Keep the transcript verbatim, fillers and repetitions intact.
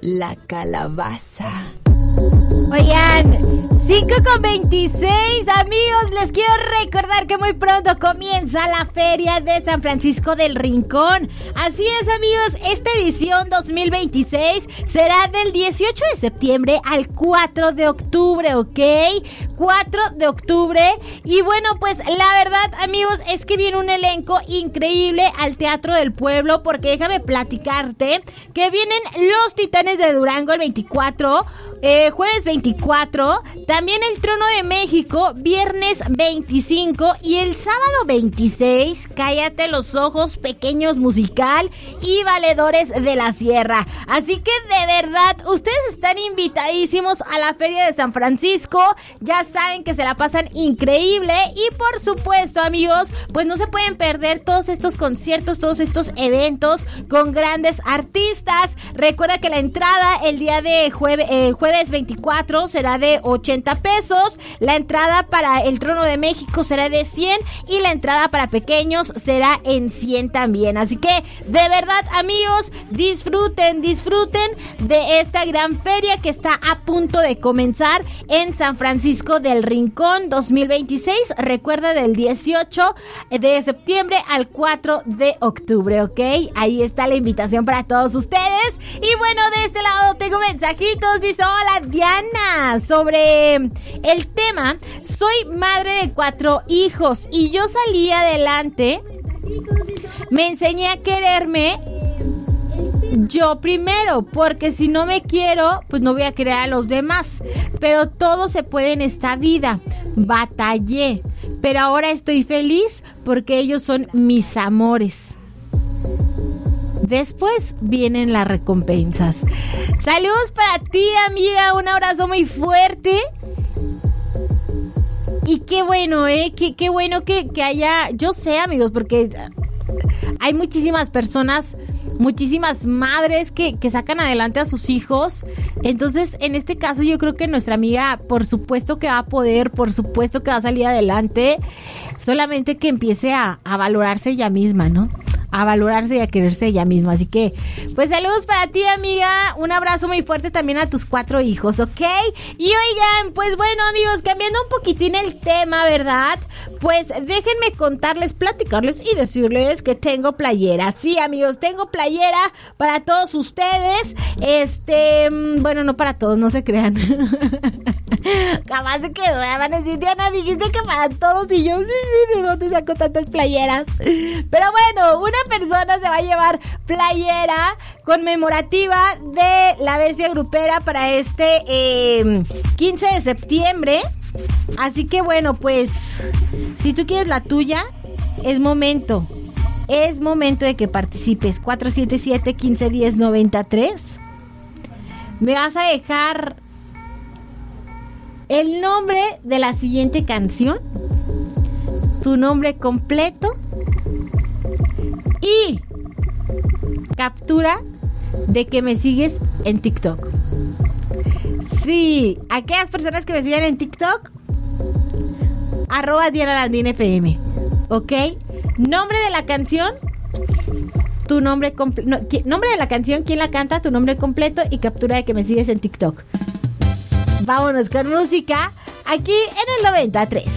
la calabaza. Oigan, cinco con veintiséis, amigos, les quiero recordar que muy pronto comienza la Feria de San Francisco del Rincón. Así es, amigos, esta edición dos mil veintiséis será del dieciocho de septiembre al cuatro de octubre, ¿ok? cuatro de octubre. Y bueno, pues la verdad, amigos, es que viene un elenco increíble al Teatro del Pueblo, porque déjame platicarte que vienen los Titanes de Durango el veinticuatro, eh, jueves veinticuatro, también el Trono de México, viernes veinticinco, y el sábado veintiséis, Cállate los Ojos, Pequeños Musical y Valedores de la Sierra. Así que de verdad, ustedes están invitadísimos a la Feria de San Francisco. Ya saben que se la pasan increíble y por supuesto, amigos, pues no se pueden perder todos estos conciertos, todos estos eventos con grandes artistas. Recuerda que la entrada el día de jueves, eh, jueves veinticuatro será de ochenta pesos, la entrada para el Trono de México será de cien y la entrada para pequeños será en cien también. Así que de verdad, amigos, disfruten, disfruten de esta gran feria que está a punto de comenzar en San Francisco del Rincón dos mil veintiséis. Recuerda, del dieciocho de septiembre al cuatro de octubre, ¿ok? Ahí está la invitación para todos ustedes. Y bueno, de este lado tengo mensajitos. Dice: hola Diana, sobre el tema, soy madre de cuatro hijos y yo salí adelante, me enseñé a quererme yo primero, porque si no me quiero, pues no voy a querer a los demás. Pero todo se puede en esta vida. Batallé, pero ahora estoy feliz porque ellos son mis amores. Después vienen las recompensas. Saludos para ti, amiga. Un abrazo muy fuerte. Y qué bueno, ¿eh? Qué, qué bueno que, que haya... Yo sé, amigos, porque hay muchísimas personas, muchísimas madres que, que sacan adelante a sus hijos. Entonces, en este caso, yo creo que nuestra amiga, por supuesto que va a poder, por supuesto que va a salir adelante. Solamente que empiece a, a valorarse ella misma, ¿no? A valorarse y a quererse ella misma. Así que, pues saludos para ti, amiga. Un abrazo muy fuerte también a tus cuatro hijos, ¿ok? Y oigan, pues bueno, amigos, cambiando un poquitín el tema, ¿verdad? Pues déjenme contarles, platicarles y decirles que tengo playera. Sí, amigos, tengo playera para todos ustedes. Este, bueno, no para todos, no se crean. Jamás se quedó, van a decir: Diana, dijiste que para todos. Y yo, sí, sí, ¿de dónde saco tantas playeras? Pero bueno, una persona se va a llevar playera conmemorativa de la bestia grupera para este eh, quince de septiembre. Así que bueno, pues si tú quieres la tuya, es momento. Es momento de que participes. cuatro siete siete, uno cinco uno cero, nueve tres. Me vas a dejar el nombre de la siguiente canción, tu nombre completo y captura de que me sigues en TikTok. Sí, aquellas personas que me siguen en TikTok, arroba Diana Landín F M, ¿ok? Nombre de la canción, tu nombre completo, no, nombre de la canción, quién la canta, tu nombre completo y captura de que me sigues en TikTok. Vámonos con música aquí en el noventa y tres.